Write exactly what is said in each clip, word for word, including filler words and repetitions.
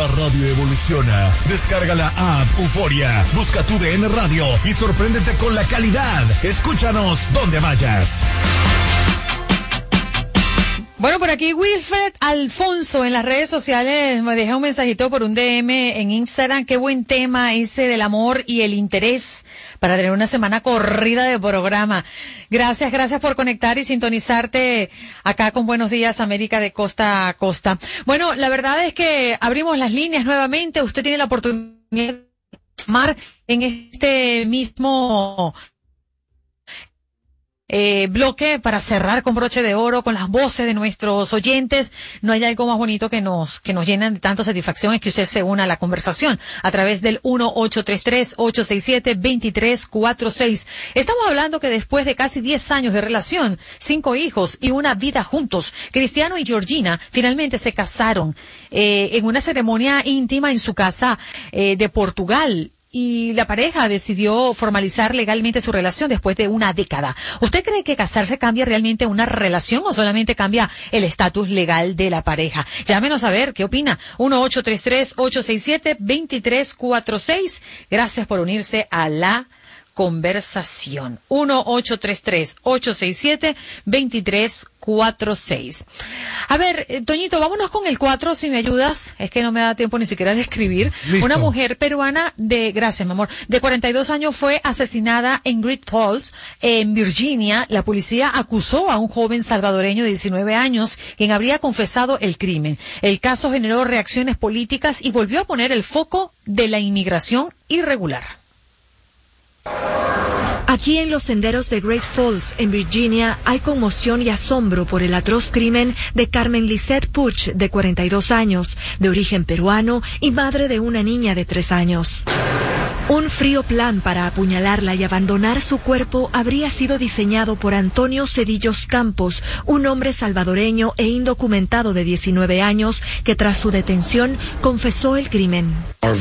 radio evoluciona. Descarga la app Euforia, busca tu D N Radio y sorpréndete con la calidad. Escúchanos donde vayas. Bueno, por aquí Wilfred Alfonso en las redes sociales me deja un mensajito por un D M en Instagram. Qué buen tema ese del amor y el interés para tener una semana corrida de programa. Gracias, gracias por conectar y sintonizarte acá con Buenos Días América de costa a costa. Bueno, la verdad es que abrimos las líneas nuevamente. Usted tiene la oportunidad de llamar en este mismo Eh, bloque para cerrar con broche de oro, con las voces de nuestros oyentes. No hay algo más bonito que nos que nos llenan de tanta satisfacción es que usted se una a la conversación a través del uno ocho tres tres, ocho seis siete, dos tres cuatro seis. Estamos hablando que después de casi diez años de relación, cinco hijos y una vida juntos, Cristiano y Georgina finalmente se casaron eh, en una ceremonia íntima en su casa eh, de Portugal. Y la pareja decidió formalizar legalmente su relación después de una década. ¿Usted cree que casarse cambia realmente una relación o solamente cambia el estatus legal de la pareja? Llámenos a ver qué opina. uno ocho tres tres, ocho seis siete, dos tres cuatro seis. Gracias por unirse a la conversación. uno ocho tres tres, ocho seis siete, dos tres cuatro seis. A ver, eh, Toñito, vámonos con el cuatro, si me ayudas. Es que no me da tiempo ni siquiera de escribir. Listo. Una mujer peruana de, gracias, mi amor, de cuarenta y dos años fue asesinada en Great Falls, en Virginia. La policía acusó a un joven salvadoreño de diecinueve años, quien habría confesado el crimen. El caso generó reacciones políticas y volvió a poner el foco de la inmigración irregular. Aquí en los senderos de Great Falls, en Virginia, hay conmoción y asombro por el atroz crimen de Carmen Lisette Puch, de cuarenta y dos años, de origen peruano y madre de una niña de tres años. Un frío plan para apuñalarla y abandonar su cuerpo habría sido diseñado por Antonio Cedillos Campos, un hombre salvadoreño e indocumentado de diecinueve años que tras su detención confesó el crimen.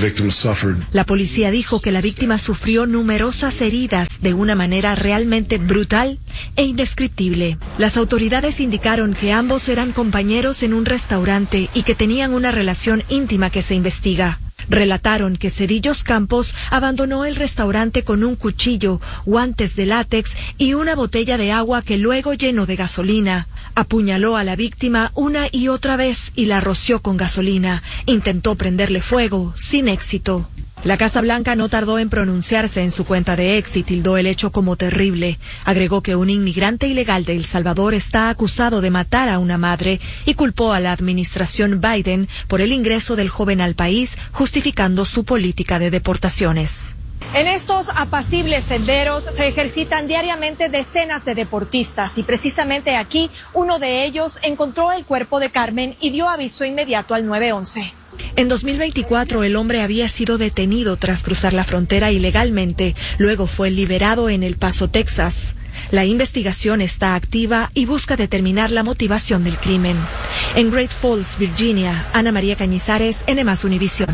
La policía dijo que la víctima sufrió numerosas heridas de una manera realmente brutal e indescriptible. Las autoridades indicaron que ambos eran compañeros en un restaurante y que tenían una relación íntima que se investiga. Relataron que Cedillos Campos abandonó el restaurante con un cuchillo, guantes de látex y una botella de agua que luego llenó de gasolina. Apuñaló a la víctima una y otra vez y la roció con gasolina. Intentó prenderle fuego, sin éxito. La Casa Blanca no tardó en pronunciarse en su cuenta de X y tildó el hecho como terrible. Agregó que un inmigrante ilegal de El Salvador está acusado de matar a una madre y culpó a la administración Biden por el ingreso del joven al país, justificando su política de deportaciones. En estos apacibles senderos se ejercitan diariamente decenas de deportistas y precisamente aquí uno de ellos encontró el cuerpo de Carmen y dio aviso inmediato al nueve once. En dos mil veinticuatro el hombre había sido detenido tras cruzar la frontera ilegalmente, luego fue liberado en El Paso, Texas. La investigación está activa y busca determinar la motivación del crimen. En Great Falls, Virginia, Ana María Cañizares, N más Univisión.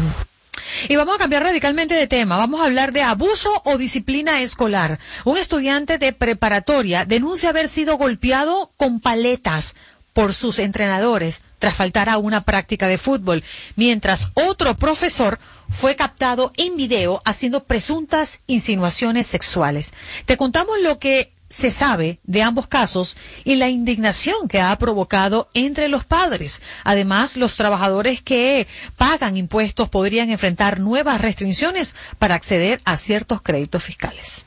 Y vamos a cambiar radicalmente de tema. Vamos a hablar de abuso o disciplina escolar. Un estudiante de preparatoria denuncia haber sido golpeado con paletas por sus entrenadores tras faltar a una práctica de fútbol, mientras otro profesor fue captado en video haciendo presuntas insinuaciones sexuales. Te contamos lo que se sabe de ambos casos y la indignación que ha provocado entre los padres. Además, los trabajadores que pagan impuestos podrían enfrentar nuevas restricciones para acceder a ciertos créditos fiscales.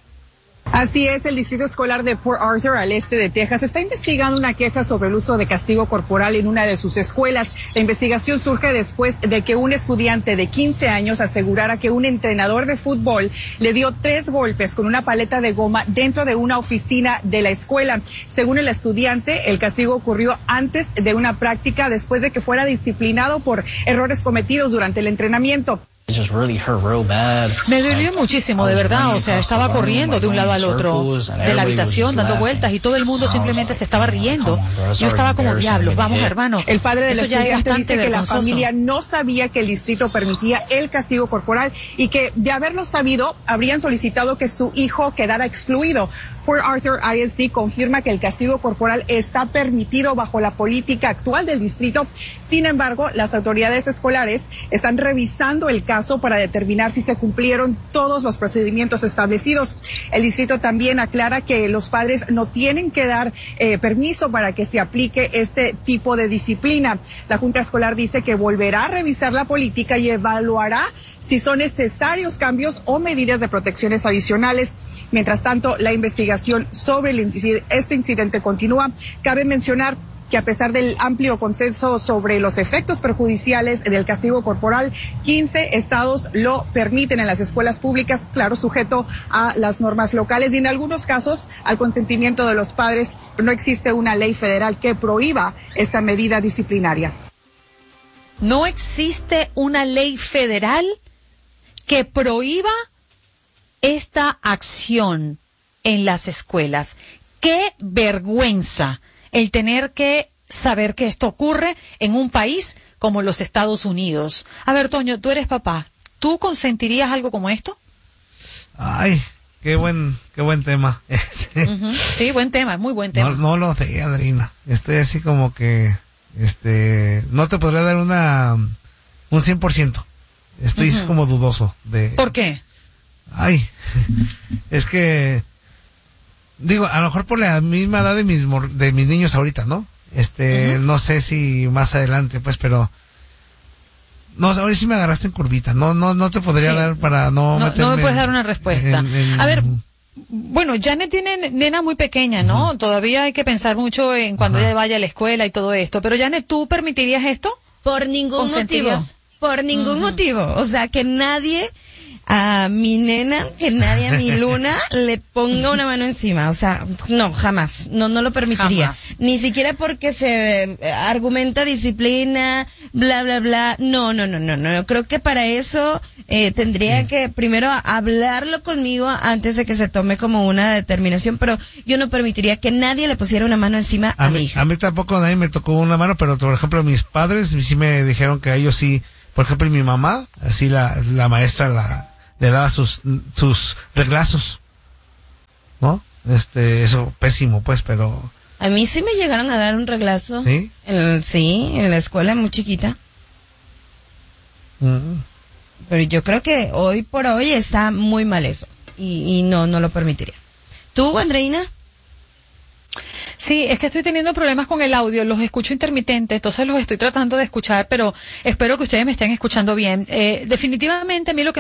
Así es, el Distrito Escolar de Port Arthur, al este de Texas, está investigando una queja sobre el uso de castigo corporal en una de sus escuelas. La investigación surge después de que un estudiante de quince años asegurara que un entrenador de fútbol le dio tres golpes con una paleta de goma dentro de una oficina de la escuela. Según el estudiante, el castigo ocurrió antes de una práctica, después de que fuera disciplinado por errores cometidos durante el entrenamiento. Me dolió muchísimo, de verdad, o sea, estaba corriendo de un lado al otro de la habitación, dando vueltas, y todo el mundo simplemente se estaba riendo. Yo estaba como, diablos, vamos, hermano. El padre del Eso ya es estudiante bastante dice que la vergonzoso. familia no sabía que el distrito permitía el castigo corporal y que, de haberlo sabido, habrían solicitado que su hijo quedara excluido. Port Arthur I S D confirma que el castigo corporal está permitido bajo la política actual del distrito. Sin embargo, las autoridades escolares están revisando el caso para determinar si se cumplieron todos los procedimientos establecidos. El distrito también aclara que los padres no tienen que dar eh, permiso para que se aplique este tipo de disciplina. La Junta Escolar dice que volverá a revisar la política y evaluará si son necesarios cambios o medidas de protecciones adicionales. Mientras tanto, la investigación sobre el incidente, este incidente continúa. Cabe mencionar que a pesar del amplio consenso sobre los efectos perjudiciales del castigo corporal, quince estados lo permiten en las escuelas públicas, claro, sujeto a las normas locales, y en algunos casos al consentimiento de los padres. No existe una ley federal que prohíba esta medida disciplinaria. No existe una ley federal que prohíba esta acción en las escuelas. ¡Qué vergüenza el tener que saber que esto ocurre en un país como los Estados Unidos! A ver, Toño, tú eres papá. ¿Tú consentirías algo como esto? Ay, qué buen, qué buen tema. Uh-huh. Sí, buen tema, muy buen tema. No, no lo sé, Adriana. Estoy así como que, este, no te podría dar una, un cien por ciento. Estoy uh-huh. como dudoso de. ¿Por qué? Ay, es que, digo, a lo mejor por la misma edad de mis de mis niños ahorita, ¿no? Este, uh-huh. no sé si más adelante, pues, pero no, ahora sí me agarraste en curvita. No, no, no te podría sí. dar para no, no meterme. No me puedes dar una respuesta. En, en, a ver, bueno, Janet tiene nena muy pequeña, ¿no? Uh-huh. Todavía hay que pensar mucho en cuando uh-huh. ella vaya a la escuela y todo esto. Pero Janet, ¿tú permitirías esto? Por ningún motivo. Por ningún uh-huh. motivo. O sea, que nadie a mi nena, que nadie a mi Luna le ponga una mano encima. O sea, no, jamás. No, no lo permitiría. Jamás. Ni siquiera porque se argumenta disciplina, bla, bla, bla. No, no, no, no, no. Creo que para eso eh, tendría sí. que primero hablarlo conmigo antes de que se tome como una determinación. Pero yo no permitiría que nadie le pusiera una mano encima a, a mi hija. A mí tampoco nadie me tocó una mano, pero por ejemplo mis padres sí me dijeron que a ellos sí. Por ejemplo, mi mamá, así la, la maestra la, le daba sus, sus reglazos, ¿no? Este, eso pésimo, pues, pero. A mí sí me llegaron a dar un reglazo. ¿Sí? En, sí, en la escuela muy chiquita. Uh-huh. Pero yo creo que hoy por hoy está muy mal eso. Y, y no, no lo permitiría. ¿Tú, Andreina? Sí, es que estoy teniendo problemas con el audio, los escucho intermitentes, entonces los estoy tratando de escuchar, pero espero que ustedes me estén escuchando bien. Eh, definitivamente a mí lo que